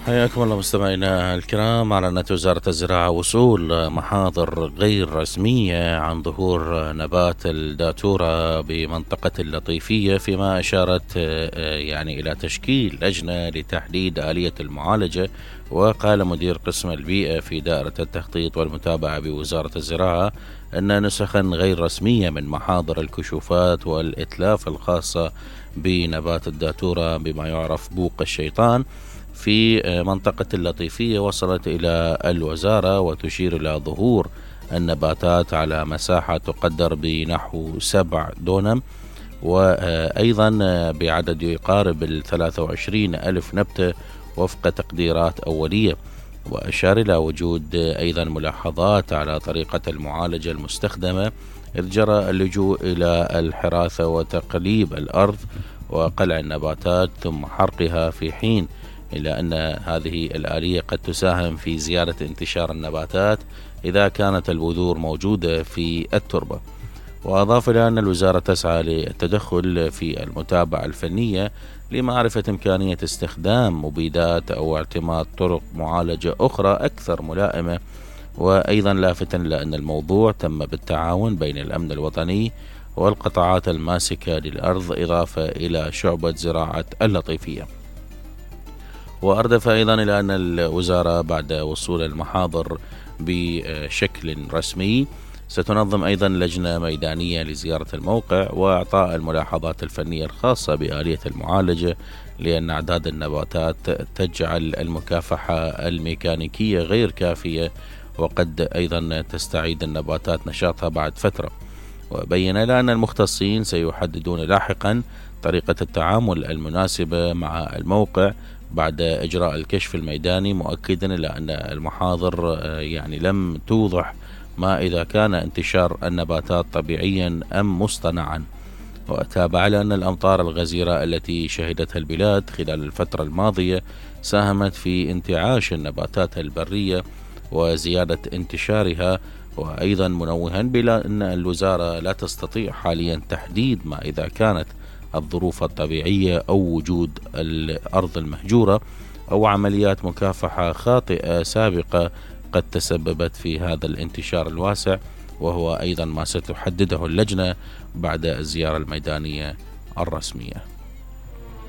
حياكم الله مستمعينا الكرام. أعلنت وزارة الزراعة وصول محاضر غير رسمية عن ظهور نبات الداتورة بمنطقة اللطيفية، فيما أشارت إلى تشكيل لجنة لتحديد آلية المعالجة. وقال مدير قسم البيئة في دائرة التخطيط والمتابعة بوزارة الزراعة أن نسخا غير رسمية من محاضر الكشوفات والإتلاف الخاصة بنبات الداتورة بما يعرف بوق الشيطان في منطقة اللطيفية وصلت إلى الوزارة، وتشير إلى ظهور النباتات على مساحة تقدر بنحو 7 دونم، وأيضا بعدد يقارب 23 ألف نبتة وفق تقديرات أولية. وأشار إلى وجود أيضا ملاحظات على طريقة المعالجة المستخدمة، إذ جرى اللجوء إلى الحراثة وتقليب الأرض وقلع النباتات ثم حرقها، في حين إلى أن هذه الآلية قد تساهم في زيادة انتشار النباتات إذا كانت البذور موجودة في التربة. وأضاف إلى أن الوزارة تسعى للتدخل في المتابعة الفنية لمعرفة إمكانية استخدام مبيدات أو اعتماد طرق معالجة أخرى أكثر ملائمة. وأيضا لافتا إلى أن الموضوع تم بالتعاون بين الأمن الوطني والقطاعات الماسكة للأرض، إضافة إلى شعبة زراعة اللطيفية. وأردف أيضا إلى أن الوزارة بعد وصول المحاضر بشكل رسمي ستنظم أيضا لجنة ميدانية لزيارة الموقع وإعطاء الملاحظات الفنية الخاصة بآلية المعالجة، لأن أعداد النباتات تجعل المكافحة الميكانيكية غير كافية، وقد أيضا تستعيد النباتات نشاطها بعد فترة. وبين أن المختصين سيحددون لاحقا طريقة التعامل المناسبة مع الموقع بعد إجراء الكشف الميداني، مؤكدا إلى أن المحاضر لم توضح ما إذا كان انتشار النباتات طبيعيا أم مصطنعا. وتابع على أن الأمطار الغزيرة التي شهدتها البلاد خلال الفترة الماضية ساهمت في انتعاش النباتات البرية وزيادة انتشارها، وأيضا منوها بلا أن الوزارة لا تستطيع حاليا تحديد ما إذا كانت الظروف الطبيعية أو وجود الأرض المهجورة أو عمليات مكافحة خاطئة سابقة قد تسببت في هذا الانتشار الواسع، وهو أيضا ما ستحدده اللجنة بعد الزيارة الميدانية الرسمية.